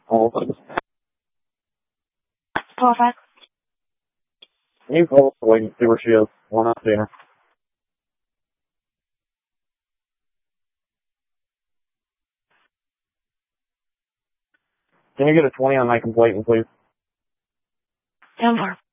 Oh, Perfect. you call her and see where she is. We're not seeing her. Can you get a 20 on my complaint, please? 10-4.